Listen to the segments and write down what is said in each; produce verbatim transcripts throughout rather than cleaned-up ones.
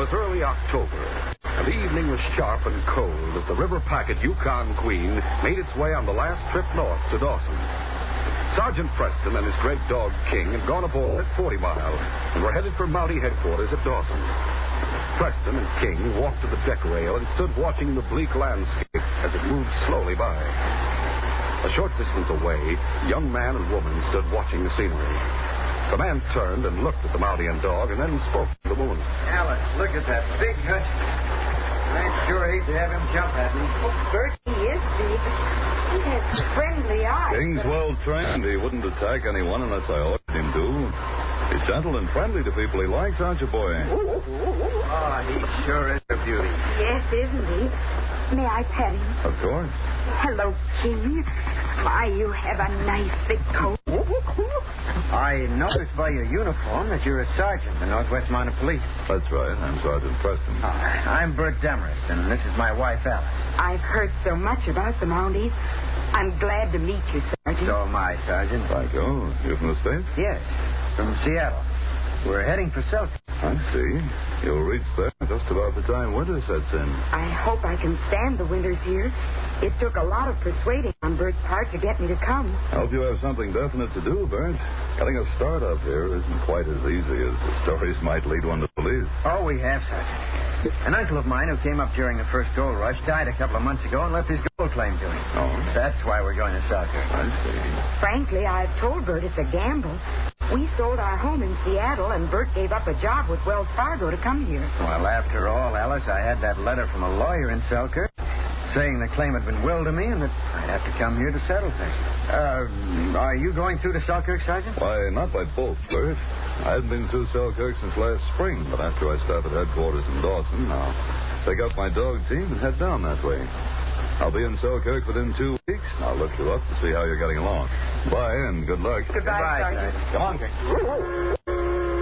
was early October, and the evening was sharp and cold as the river packet Yukon Queen made its way on the last trip north to Dawson. Sergeant Preston and his great dog King had gone aboard at Forty Mile and were headed for Mountie headquarters at Dawson. Preston and King walked to the deck rail and stood watching the bleak landscape as it moved slowly by. A short distance away, a young man and woman stood watching the scenery. The man turned and looked at the Mountie and dog and then spoke to the woman. Alice, look at that big hutch. I'd sure hate to have him jump at me. Oh, Bert, he is big. He has friendly eyes. King's well trained. He wouldn't attack anyone unless I ordered him to. He's gentle and friendly to people he likes, aren't you, boy? Oh, he sure is a beauty. Yes, isn't he? May I pet him? Of course. Hello, King. My, you have a nice big coat. I noticed by your uniform that you're a sergeant in the Northwest Mounted Police. That's right. I'm Sergeant Preston. Uh, I'm Bert Demarest, and this is my wife, Alice. I've heard so much about the Mounties. I'm glad to meet you, Sergeant. So am I, Sergeant. Thank you. You're from the States? Yes, from Seattle. We're heading for Selkirk. I see. You'll reach there just about the time winter sets in. I hope I can stand the winters here. It took a lot of persuading on Bert's part to get me to come. I hope you have something definite to do, Bert. Getting a start up here isn't quite as easy as the stories might lead one to believe. Oh, we have, Sergeant. An uncle of mine who came up during the first gold rush died a couple of months ago and left his gold claim to him. Oh? That's why we're going to Selkirk. I see. Frankly, I've told Bert it's a gamble. We sold our home in Seattle, and Bert gave up a job with Wells Fargo to come here. Well, after all, Alice, I had that letter from a lawyer in Selkirk saying the claim had been willed to me and that I'd have to come here to settle things. Uh, are you going through to Selkirk, Sergeant? Why, not by boat, Bert. I hadn't been through Selkirk since last spring, but after I stop at headquarters in Dawson, I'll pick up my dog team and head down that way. I'll be in Selkirk within two weeks. I'll look you up to see how you're getting along. Bye, and good luck. Goodbye, Goodbye, Sergeant. Sergeant. Come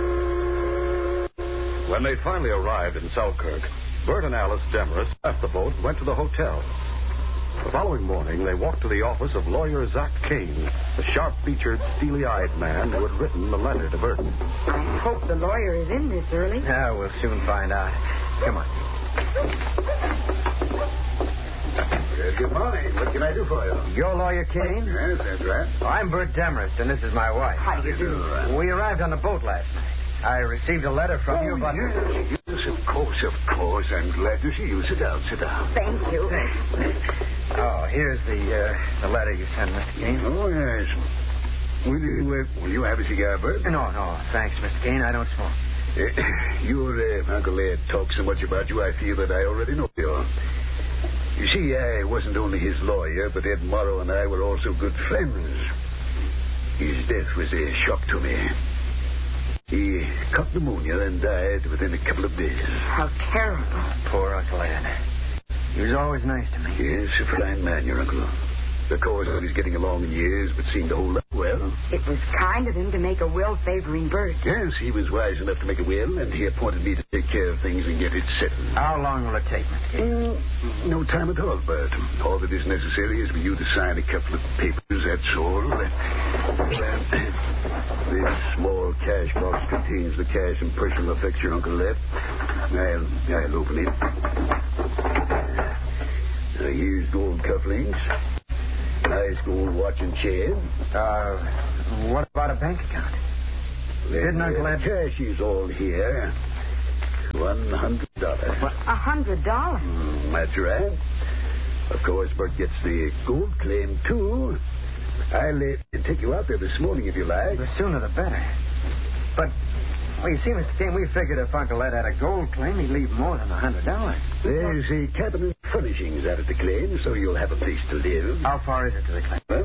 on. When they finally arrived in Selkirk, Bert and Alice Demarest left the boat and went to the hotel. The following morning, they walked to the office of lawyer Zach Kane, the sharp-featured, steely-eyed man who had written the letter to Bert. I hope the lawyer is in this early. Yeah, we'll soon find out. Come on. Good morning. What can I do for you? You're lawyer Kane? Yes, that's right. I'm Bert Demarest, and this is my wife. How do you do? We arrived on the boat last night. I received a letter from Oh, you about... yes, yes, of course, of course. I'm glad to see you. Sit down, sit down. Thank you. Oh, here's the uh, the letter you sent, Mister Kane. Oh, yes. Will you, uh, will you have a cigar, Bert? No, no, thanks, Mister Kane. I don't smoke. Uh, your uh, Uncle Ed talks so much about you, I feel that I already know you. You see, I wasn't only his lawyer, but Ed Morrow and I were also good friends. His death was a shock to me. He caught pneumonia and died within a couple of days. How terrible. Poor Uncle Ed. He was always nice to me. Yes, a fine man, your uncle. Of course, he was getting along in years, but seemed to hold up well. It was kind of him to make a will favoring Bert. Yes, he was wise enough to make a will, and he appointed me to take care of things and get it settled. How long will it take, Mister Kane? Mm, no time at all, Bert. All that is necessary is for you to sign a couple of papers, that's all. Uh, this small cash box contains the cash and personal effects your uncle left. I'll, I'll open it. Uh, here's gold cufflinks. Nice gold watch and chain. Uh, what about a bank account? Didn't Uncle Ed... Cash is all here. One hundred dollars. A hundred dollars? Mm, that's right. Of course, Bert gets the gold claim, too. I'll uh, take you out there this morning if you like. The sooner the better. But, well, you see, Mister Kane, we figured if Uncle Ed had a gold claim, he'd leave more than a hundred dollars. There's a cabin and furnishings out at the claim, so you'll have a place to live. How far is it to the claim? Huh?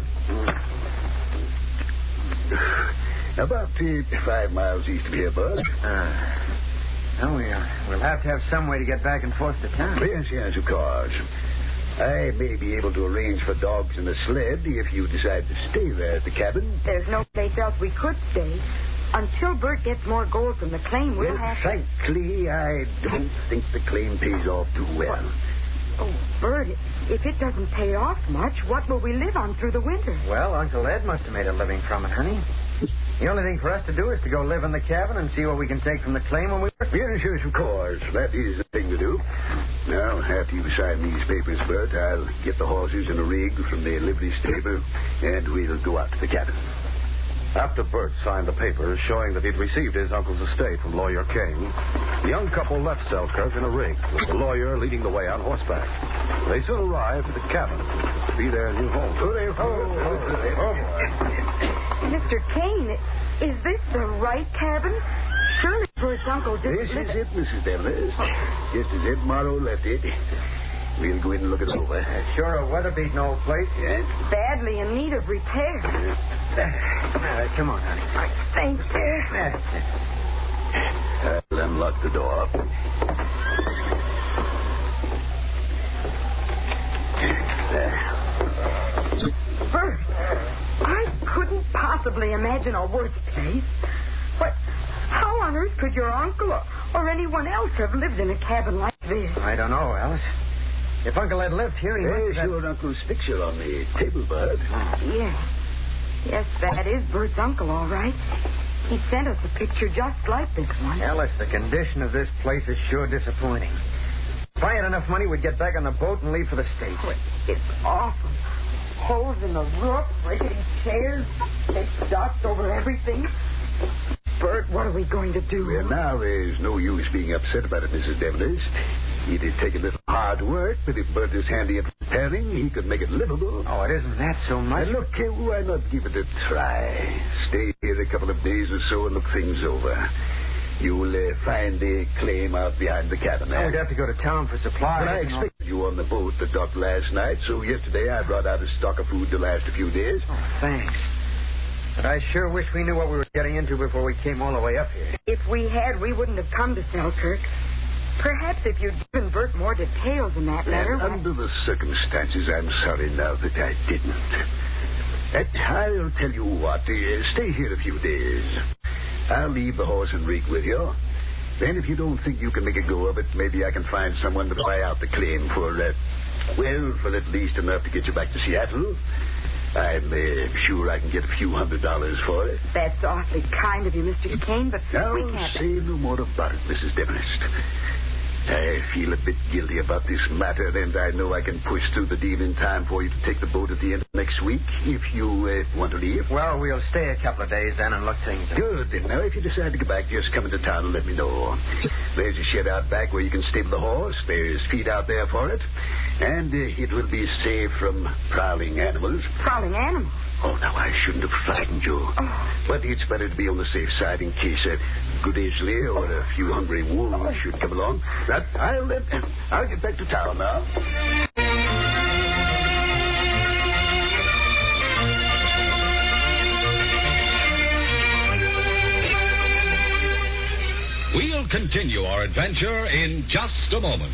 Mm. About uh, five miles east of here, Bud. Uh, well, we, uh, we'll have to have some way to get back and forth to town. Yes, yes, of course. I may be able to arrange for dogs and a sled if you decide to stay there at the cabin. There's no place else we could stay. Until Bert gets more gold from the claim, we'll well, have to... frankly, I don't think the claim pays off too well. Oh, Bert, if it doesn't pay off much, what will we live on through the winter? Well, Uncle Ed must have made a living from it, honey. The only thing for us to do is to go live in the cabin and see what we can take from the claim when we... Yes, yes, of course. That is the thing to do. Now, after you sign these papers, Bert, I'll get the horses in a rig from the livery stable, and we'll go out to the cabin. After Bert signed the papers showing that he'd received his uncle's estate from Lawyer King, the young couple left Selkirk in a rig, with the lawyer leading the way on horseback. They soon arrived at the cabin to be their new home. Hooray, ho, hooray, ho. Mister Kane, is this the right cabin? Surely Bert's uncle just... This is it, Missus Devlis. Just as Ed Morrow left it. We'll go in and look it over. Uh, sure a weather-beaten old place. Yes. Badly in need of repair. Uh, come on, honey. Thank you. I'll unlock the door. Bert, I couldn't possibly imagine a worse place. But how on earth could your uncle or, or anyone else have lived in a cabin like this? I don't know, Alice. If Uncle had lived here, he There's must have... your uncle's picture on the table, Bert. Yes. Yes, that is Bert's uncle, all right. He sent us a picture just like this one. Alice, the condition of this place is sure disappointing. If I had enough money, we'd get back on the boat and leave for the States. Oh, it's awful. Holes in the roof, rickety chairs, big dust over everything. Bert, what are we going to do? Well, now there's no use being upset about it, Missus Devlis. It'd take a little hard work, but if Bert is handy at repairing, he could make it livable. Oh, it isn't that so much. Now, look, uh, why not give it a try? Stay here a couple of days or so and look things over. You'll uh, find the claim out behind the cabin. I would have to go to town for supplies. But I and all- expected you on the boat that docked last night, so yesterday I brought out a stock of food to last a few days. Oh, thanks. But I sure wish we knew what we were getting into before we came all the way up here. If we had, we wouldn't have come to Selkirk. Perhaps if you'd given Bert more details in that letter... And why- under the circumstances, I'm sorry now that I didn't. Uh, I'll tell you what, uh, stay here a few days. I'll leave the horse and rig with you. Then if you don't think you can make a go of it, maybe I can find someone to buy out the claim for, uh, well, for at least enough to get you back to Seattle. I'm uh, sure I can get a few hundred dollars for it. That's awfully kind of you, Mister Kane, but Now, we can't... say no more about it, Missus Demarest. I feel a bit guilty about this matter, and I know I can push through the deal in time for you to take the boat at the end of next week, if you uh, want to leave. Well, we'll stay a couple of days then and look things up. Good. And now, if you decide to go back, just come into town and let me know. There's a shed out back where you can stable the horse. There's feed out there for it. And uh, it will be safe from prowling animals. Prowling animals? Oh, now, I shouldn't have frightened you. Oh. But it's better to be on the safe side in case a grizzly or a few hungry wolves should come along. That I'll, uh, I'll get back to town now. We'll continue our adventure in just a moment.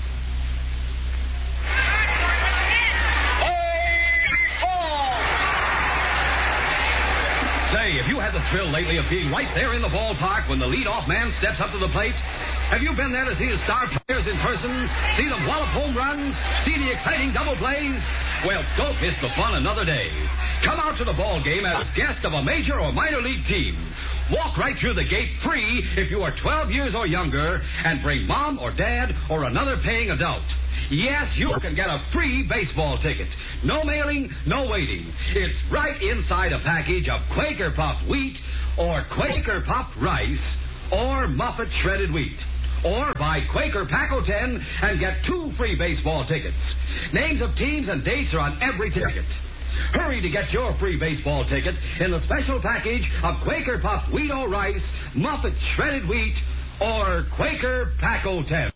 Say, have you had the thrill lately of being right there in the ballpark when the leadoff man steps up to the plate? Have you been there to see his star players in person? See them wallop home runs? See the exciting double plays? Well, don't miss the fun another day. Come out to the ball game as guest of a major or minor league team. Walk right through the gate free if you are twelve years or younger and bring mom or dad or another paying adult. Yes, you can get a free baseball ticket. No mailing, no waiting. It's right inside a package of Quaker Puffed wheat or Quaker Puffed rice or Muffet shredded wheat. Or buy Quaker Pack-O ten and get two free baseball tickets. Names of teams and dates are on every ticket. Hurry to get your free baseball ticket in the special package of Quaker Puffed wheat or rice, Muffet shredded wheat, or Quaker Pack-O ten.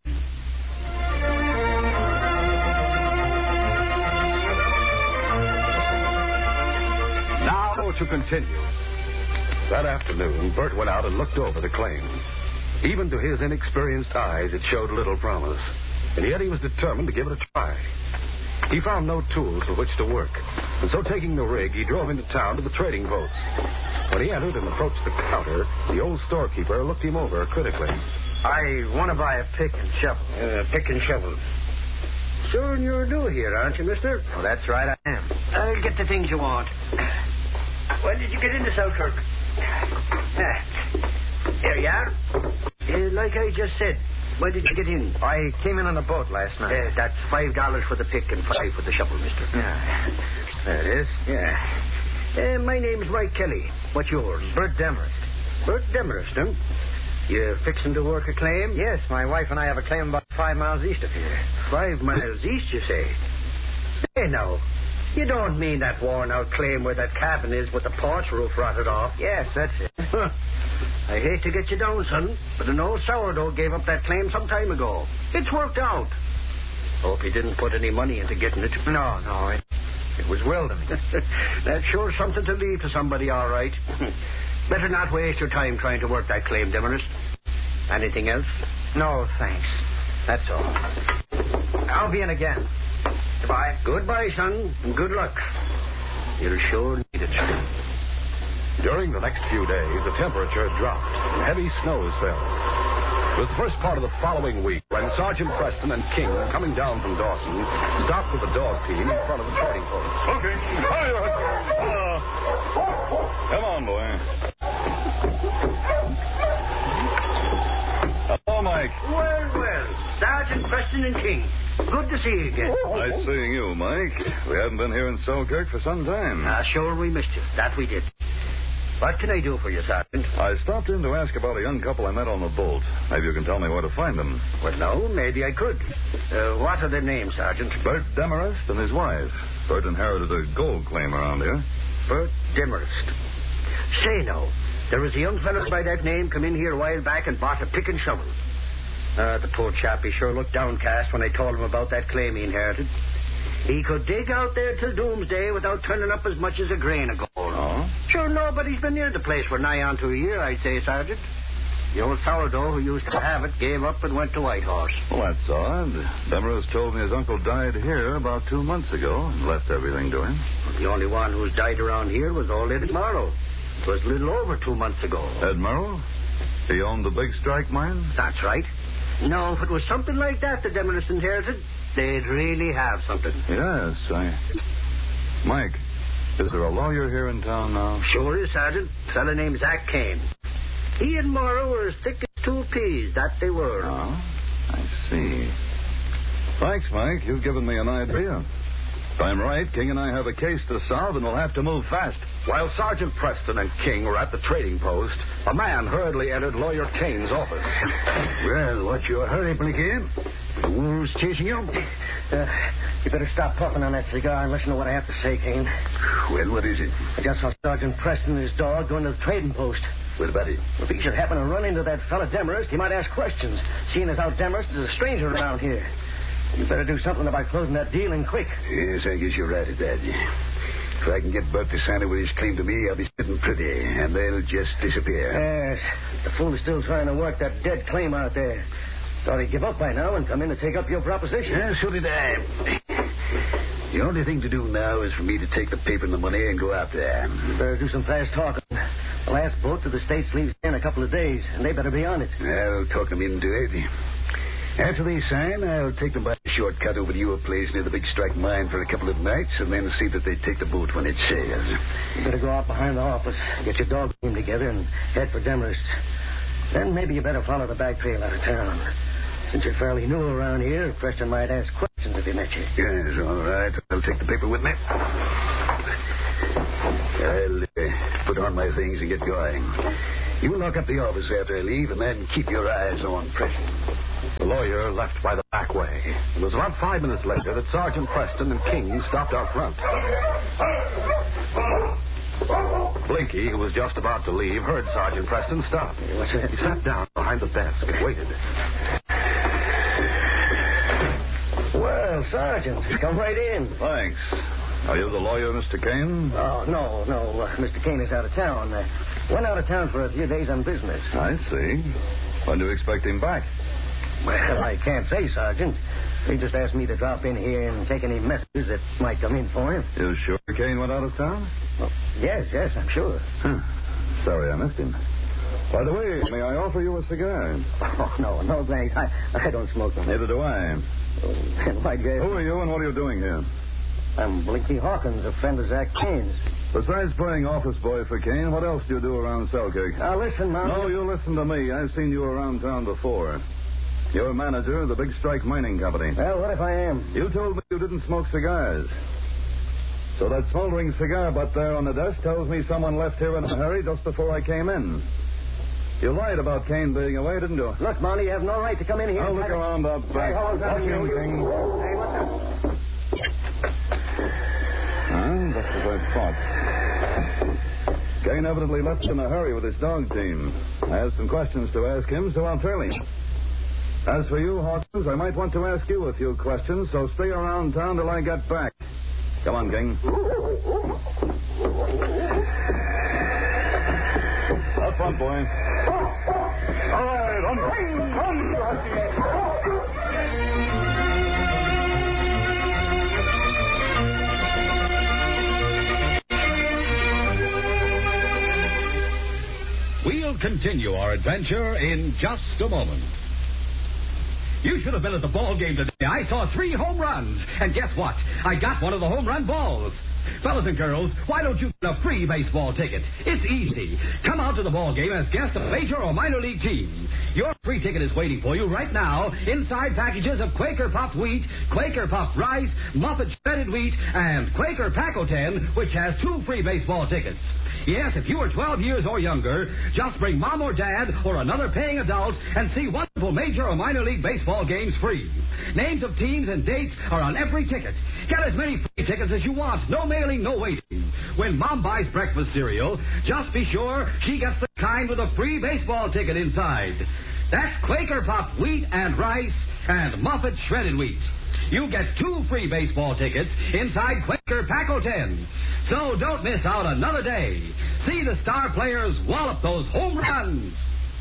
Now to continue. That afternoon, Bert went out and looked over the claim. Even to his inexperienced eyes, it showed little promise. And yet he was determined to give it a try. He found no tools with which to work. And so taking the rig, he drove into town to the trading post. When he entered and approached the counter, the old storekeeper looked him over critically. I want to buy a pick and shovel. Uh, pick and shovel. Soon you're new here, aren't you, mister? Oh, that's right, I am. I'll get the things you want. When did you get into Selkirk? Ah, there you are. Uh, like I just said, why did you get in? I came in on a boat last night. Uh, that's five dollars for the pick and five for the shovel, mister. Yeah. There it is. Yeah. Uh, my name's Mike Kelly. What's yours? Bert Demarest. Bert Demarest, huh? You fixing to work a claim? Yes, my wife and I have a claim about five miles east of here. Five miles east, you say? Hey, now. You don't mean that worn-out claim where that cabin is with the porch roof rotted off? Yes, that's it. Huh. I hate to get you down, son, but an old sourdough gave up that claim some time ago. It's worked out. Hope he didn't put any money into getting it. No, no, it, it was willed to me. That's sure something to leave to somebody, all right. Better not waste your time trying to work that claim, Demarest. Anything else? No, thanks. That's all. I'll be in again. Goodbye. Goodbye, son, and good luck. You'll sure need it. During the next few days, the temperature dropped and heavy snows fell. It was the first part of the following week when Sergeant Preston and King, coming down from Dawson, stopped with the dog team in front of the trading post. Okay. Uh, come on, boy. Hello, Mike. Well, well, Sergeant Preston and King. Good to see you again. Nice seeing you, Mike. We haven't been here in Selkirk for some time. Ah, sure we missed you. That we did. What can I do for you, Sergeant? I stopped in to ask about a young couple I met on the boat. Maybe you can tell me where to find them. Well, no, maybe I could. Uh, what are their names, Sergeant? Bert Demarest and his wife. Bert inherited a gold claim around here. Bert Demarest. Say, now, there was a young fellow by that name come in here a while back and bought a pick and shovel. Uh, the poor chap, he sure looked downcast when I told him about that claim he inherited. He could dig out there till doomsday without turning up as much as a grain of gold. Oh? Sure, nobody's been near the place for nigh on to a year, I'd say, Sergeant. The old sourdough who used to have it gave up and went to Whitehorse. Well, that's odd. Demarest told me his uncle died here about two months ago and left everything to him. The only one who's died around here was old Ed Morrow. It was a little over two months ago. Ed Morrow? He owned the Big Strike mine? That's right. No, if it was something like that the Demarest inherited, they'd really have something. Yes, I... Mike, is there a lawyer here in town now? Sure is, Sergeant. A fella named Zach Kane. He and Morrow were as thick as two peas, that they were. Oh, I see. Thanks, Mike. You've given me an idea. If I'm right, King and I have a case to solve, and we'll have to move fast. While Sergeant Preston and King were at the trading post, a man hurriedly entered Lawyer Kane's office. Well, what's your hurry, Blinky? The wolves chasing you? Uh, you better stop puffing on that cigar and listen to what I have to say, Kane. Well, what is it? I just saw Sergeant Preston and his dog going to the trading post. What about it? If he should happen to run into that fella Demarest, he might ask questions, seeing as how Demarest is a stranger around here. You better do something about closing that deal and quick. Yes, I guess you're right at that. If I can get Bert to sign over his claim to me, I'll be sitting pretty, and they'll just disappear. Yes, the fool is still trying to work that dead claim out there. Thought he'd give up by now and come in to take up your proposition. Yeah, so did I. The only thing to do now is for me to take the paper and the money and go out there. You better do some fast talking. The last boat to the States leaves in a couple of days, and they better be on it. I'll talk them into it. After they sign, I'll take them by a shortcut over to your place near the Big Strike mine for a couple of nights, and then see that they take the boat when it sails. You better go out behind the office, get your dog team together, and head for Demarest. Then maybe you better follow the back trail out of town. Since you're fairly new around here, Preston might ask questions if he met you. Yes, all right. I'll take the paper with me. I'll uh, put on my things and get going. You lock up the office after I leave, and then keep your eyes on Preston. The lawyer left by the back way. It was about five minutes later that Sergeant Preston and King stopped out front. Blinky, who was just about to leave, heard Sergeant Preston stop. What's that? He sat down behind the desk and waited. Well, Sergeant, come right in. Thanks. Are you the lawyer, Mister Kane? Oh, no, no. Uh, Mister Kane is out of town. Uh, went out of town for a few days on business. I see. When do you expect him back? Well, I can't say, Sergeant. He just asked me to drop in here and take any messages that might come in for him. You sure Kane went out of town? Well, yes, yes, I'm sure. Huh. Sorry I missed him. By the way, may I offer you a cigar? Oh, no, no, thanks. I, I don't smoke them. Neither do I. Oh, and why'd you ask? Who are you and what are you doing here? I'm Blinky Hawkins, a friend of Zach Kane's. Besides playing office boy for Kane, what else do you do around Selkirk? Now, listen, Mom. No, you listen to me. I've seen you around town before. You're manager of the Big Strike Mining Company. Well, what if I am? You told me you didn't smoke cigars. So that smoldering cigar butt there on the desk tells me someone left here in a hurry just before I came in. You lied about Kane being away, didn't you? Look, Monty, you have no right to come in here. I'll look around up back. Hey, hold on, Watch you. him, King. Hey, what's up? Huh? Just as I thought. Kane evidently left in a hurry with his dog team. I have some questions to ask him, so I'll trail him. As for you, Hawkins, I might want to ask you a few questions, so stay around town till I get back. Come on, King. Up front, boy. All right, on, on, We'll continue our adventure in just a moment. You should have been at the ball game today. I saw three home runs. And guess what? I got one of the home run balls. Fellas and girls, why don't you get a free baseball ticket? It's easy. Come out to the ball game as guest of a major or minor league team. Your free ticket is waiting for you right now inside packages of Quaker Puffed Wheat, Quaker Puffed Rice, Muffet Shredded Wheat, and Quaker Pack-O-Ten, which has two free baseball tickets. Yes, if you are twelve years or younger, just bring mom or dad or another paying adult and see wonderful major or minor league baseball games free. Names of teams and dates are on every ticket. Get as many free tickets as you want. No mailing, no waiting. When Mom buys breakfast cereal, just be sure she gets the kind with a free baseball ticket inside. That's Quaker Puffed Wheat and Rice and Muffet Shredded Wheat. You get two free baseball tickets inside Quaker Pack-O-Ten. So don't miss out another day. See the star players wallop those home runs.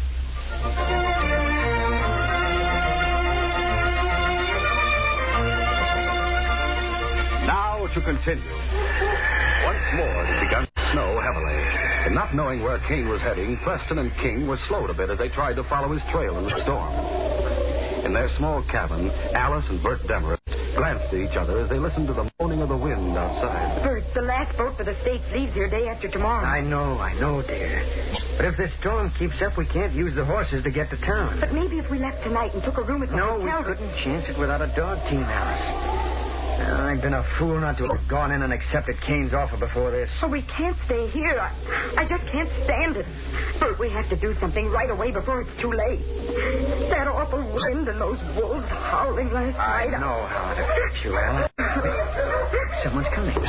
Now to continue. Once more it began to snow heavily. And not knowing where Kane was heading, Preston and King were slowed a bit as they tried to follow his trail in the storm. In their small cabin, Alice and Bert Demarest glanced at each other as they listened to the moaning of the wind outside. Bert, the last boat for the States leaves here day after tomorrow. I know, I know, dear. But if this storm keeps up, we can't use the horses to get to town. But maybe if we left tonight and took a room at the No, we hotel... couldn't chance it without a dog team, Alice. Uh, I've been a fool not to have gone in and accepted Kane's offer before this. Oh, we can't stay here. I, I just can't stand it. Bert, we have to do something right away before it's too late. That awful wind and those wolves howling last I night. know how it affects you, Alice. Someone's coming.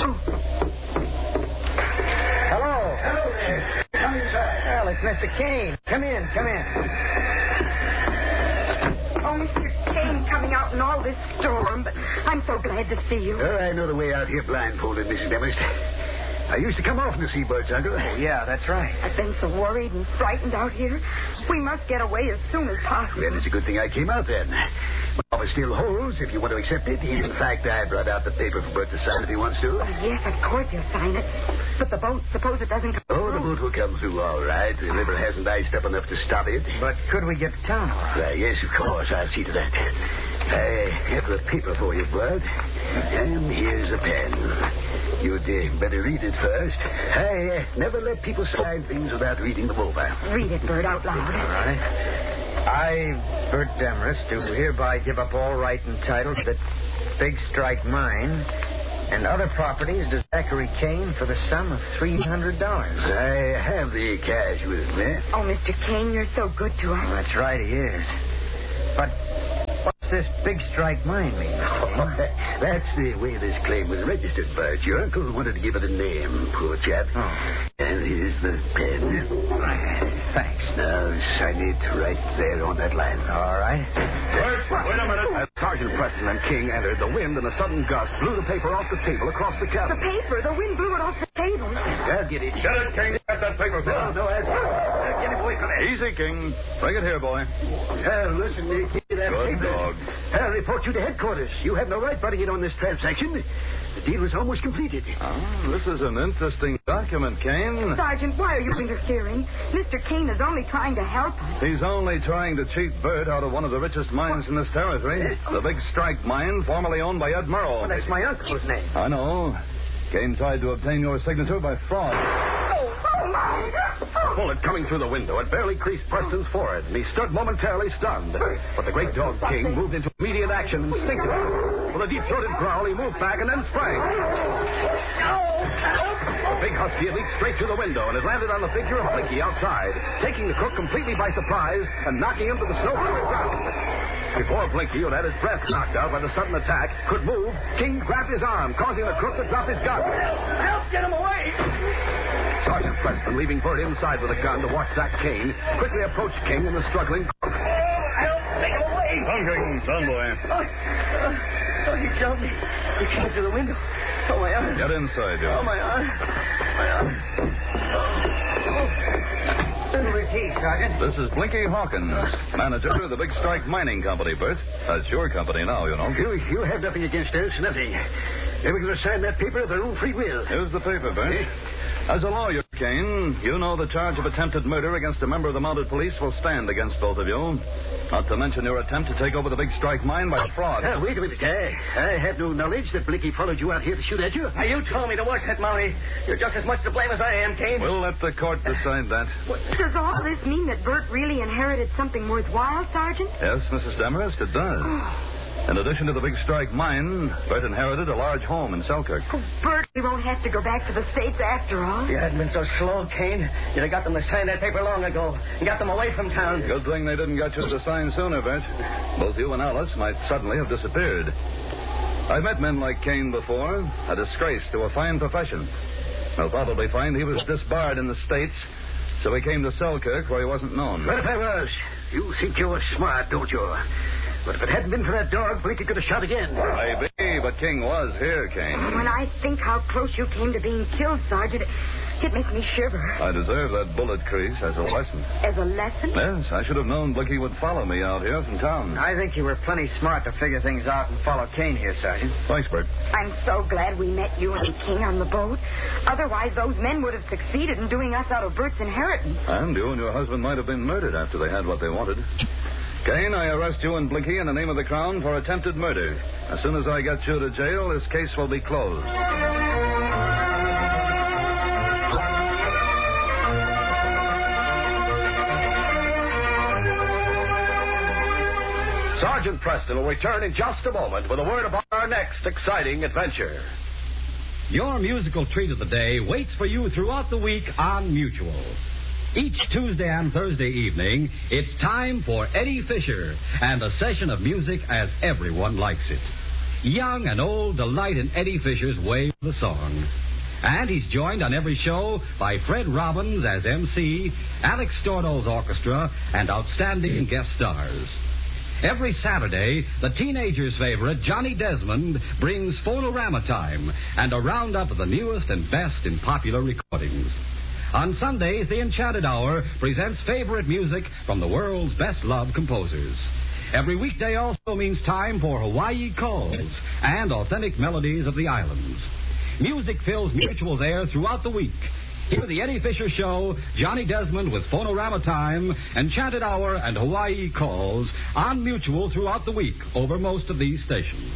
Hello. Hello there. Come inside. Well, it's Mister Kane. Come in, come in. Oh, Mister Kane coming out in all this storm, but I'm so glad to see you. Oh, I know the way out here blindfolded, Missus Demarest. I used to come often to see Bert's uncle. Oh, yeah, that's right. I've been so worried and frightened out here. We must get away as soon as possible. Well, it's a good thing I came out then. My offer still holds if you want to accept it. In fact, I brought out the paper for Bert to sign if he wants to. Oh, yes, of course you'll sign it. But the boat, suppose it doesn't come Oh, the through. boat will come through all right. The river hasn't iced up enough to stop it. But could we get to town all right? Why, yes, of course. I'll see to that. I have the paper for you, Bert. And here's a pen. You'd uh, better read it first. I uh, never let people sign things without reading them over. Read it, Bert, out loud. All right. I, Bert Demarest, do hereby give up all right and title to the Big Strike Mine and other properties to Zachary Kane for the sum of three hundred dollars. I have the cash with me. Oh, Mister Kane, you're so good to us. That's right, he is. But what's this Big Strike Mine mean? That's the way this claim was registered, Bert. Your uncle wanted to give it a name, poor chap. Oh. And here's the pen. Thanks. Now, sign it right there on that line. All right. Bert, wait a minute. As Sergeant Preston and King entered, the wind and a sudden gust blew the paper off the table across the The cabin. paper, the wind blew it off the table. I'll get it. Get it, King. Get that paper, No, no, I'll uh, get him away from that. Easy, King. Bring it here, boy. Uh, listen, uh, keep that Good paper. dog. I'll report you to headquarters. You have no right butting in on this transaction. The deal was almost completed. Oh, this is an interesting document, Kane. Sergeant, why are you interfering? Mister Kane is only trying to help us. He's only trying to cheat Bert out of one of the richest mines in this territory. The Big Strike mine, formerly owned by Ed Murrow. Well, that's my uncle's name. I know. Kane tried to obtain your signature by fraud. Oh, my. A bullet coming through the window had barely creased Preston's forehead, and he stood momentarily stunned. But the great dog King moved into immediate action instinctively. With a deep-throated growl, he moved back and then sprang. The big husky had leaped straight through the window and had landed on the figure of Blinky outside, taking the crook completely by surprise and knocking him to the snow-covered ground. Before Blinky, who had his breath knocked out by the sudden attack, could move, King grabbed his arm, causing the crook to drop his gun. Help! Get him away! Sergeant Preston, leaving Bert inside with a gun to watch Zach Kane, quickly approached King and the struggling crook. Help! Take him away! Come, King. Son, boy. Oh, uh, oh, he jumped me. He came through the window. Oh, my arm. Get inside, Joe. Oh, my arm. My arm. Oh. Oh. Who is he, Sergeant? This is Blinky Hawkins, manager of the Big Strike Mining Company, Bert. That's your company now, you know. You, you have nothing against us, nothing. They were going to sign that paper of their own free will. Here's the paper, Bert. As a lawyer, Kane, you know the charge of attempted murder against a member of the mounted police will stand against both of you. Not to mention your attempt to take over the Big Strike mine by fraud. Uh, wait a minute, I, I had no knowledge that Blinky followed you out here to shoot at you. Now, you told me to watch that Mountie. You're just as much to blame as I am, Kane. We'll let the court decide that. Does all this mean that Bert really inherited something worthwhile, Sergeant? Yes, Missus Demarest, it does. In addition to the Big Strike mine, Bert inherited a large home in Selkirk. Oh, Bert, we won't have to go back to the States after all. If you hadn't been so slow, Kane, you'd have got them to sign that paper long ago and got them away from town. Good thing they didn't get you to sign sooner, Bert. Both you and Alice might suddenly have disappeared. I've met men like Kane before, a disgrace to a fine profession. They'll probably find he was disbarred in the States, so he came to Selkirk where he wasn't known. Well, if I was, you think you were smart, don't you? But if it hadn't been for that dog, Blinky could have shot again. Maybe, but King was here, Kane. When I think how close you came to being killed, Sergeant, it, it makes me shiver. I deserve that bullet crease as a lesson. As a lesson? Yes, I should have known Blinky would follow me out here from town. I think you were plenty smart to figure things out and follow Kane here, Sergeant. Thanks, Bert. I'm so glad we met you and King on the boat. Otherwise, those men would have succeeded in doing us out of Bert's inheritance. And you and your husband might have been murdered after they had what they wanted. Kane, I arrest you and Blinky in the name of the Crown for attempted murder. As soon as I get you to jail, this case will be closed. Sergeant Preston will return in just a moment with a word about our next exciting adventure. Your musical treat of the day waits for you throughout the week on Mutual. Each Tuesday and Thursday evening, it's time for Eddie Fisher and a session of music as everyone likes it. Young and old delight in Eddie Fisher's way of the song. And he's joined on every show by Fred Robbins as M C, Alex Storno's orchestra, and outstanding guest stars. Every Saturday, the teenager's favorite, Johnny Desmond, brings Phonorama Time and a roundup of the newest and best in popular recordings. On Sundays, the Enchanted Hour presents favorite music from the world's best-loved composers. Every weekday also means time for Hawaii Calls and authentic melodies of the islands. Music fills Mutual's air throughout the week. Hear the Eddie Fisher Show, Johnny Desmond with Phonorama Time, Enchanted Hour, and Hawaii Calls on Mutual throughout the week over most of these stations.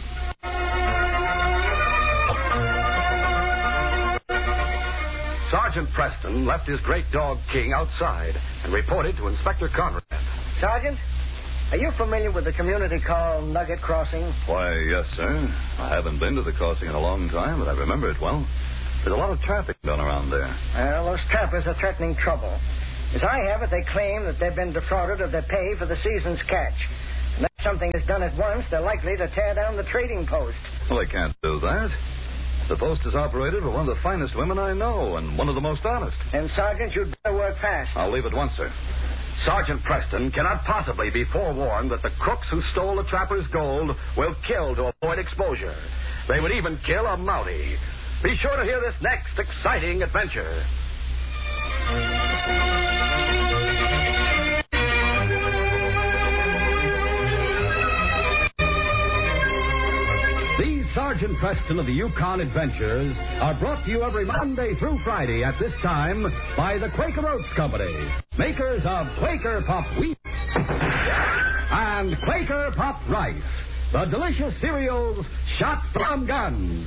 Sergeant Preston left his great dog King outside and reported to Inspector Conrad. Sergeant, are you familiar with the community called Nugget Crossing? Why, yes, sir. I haven't been to the crossing in a long time, but I remember it well. There's a lot of traffic done around there. Well, those trappers are threatening trouble. As I have it, they claim that they've been defrauded of their pay for the season's catch. And if something is done at once, they're likely to tear down the trading post. Well, they can't do that. The post is operated by one of the finest women I know and one of the most honest. And, Sergeant, you'd better work fast. I'll leave at once, sir. Sergeant Preston cannot possibly be forewarned that the crooks who stole the trapper's gold will kill to avoid exposure. They would even kill a Mountie. Be sure to hear this next exciting adventure. These Sergeant Sergeant Preston of the Yukon Adventures are brought to you every Monday through Friday at this time by the Quaker Oats Company, makers of Quaker Puff Wheat and Quaker Puff Rice, the delicious cereals shot from guns.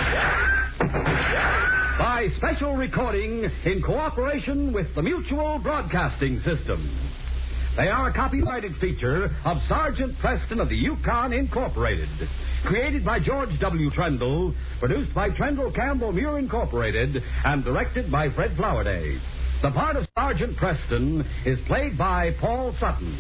By special recording in cooperation with the Mutual Broadcasting System. They are a copyrighted feature of Sergeant Preston of the Yukon Incorporated. Created by George W. Trendle, produced by Trendle Campbell Muir Incorporated, and directed by Fred Flowerday. The part of Sergeant Preston is played by Paul Sutton.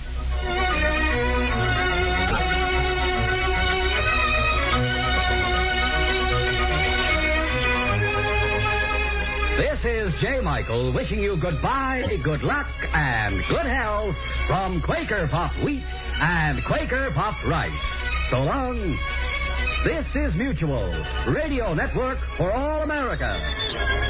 This is J. Michael wishing you goodbye, good luck, and good health from Quaker Puff Wheat and Quaker Puff Rice. So long. This is Mutual, Radio Network for all America.